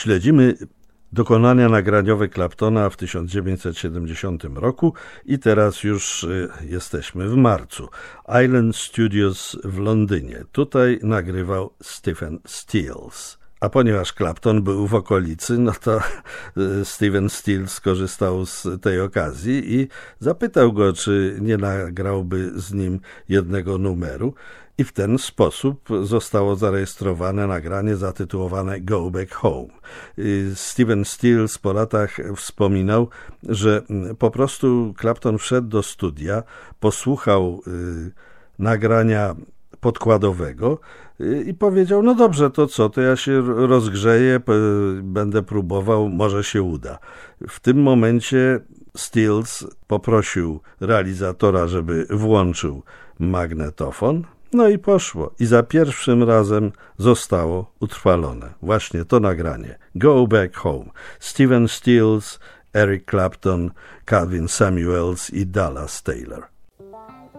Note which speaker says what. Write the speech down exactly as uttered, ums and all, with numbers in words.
Speaker 1: Śledzimy dokonania nagraniowe Claptona w tysiąc dziewięćset siedemdziesiątym roku i teraz już jesteśmy w marcu. Island Studios w Londynie. Tutaj nagrywał Stephen Stills. A ponieważ Clapton był w okolicy, no to Stephen Stills skorzystał z tej okazji i zapytał go, czy nie nagrałby z nim jednego numeru. I w ten sposób zostało zarejestrowane nagranie zatytułowane Go Back Home. Stephen Stills po latach wspominał, że po prostu Clapton wszedł do studia, posłuchał nagrania podkładowego i powiedział, no dobrze, to co, to ja się rozgrzeję, będę próbował, może się uda. W tym momencie Stills poprosił realizatora, żeby włączył magnetofon, no i poszło. I za pierwszym razem zostało utrwalone właśnie to nagranie. Go Back Home. Stephen Stills, Eric Clapton, Calvin Samuels i Dallas Taylor.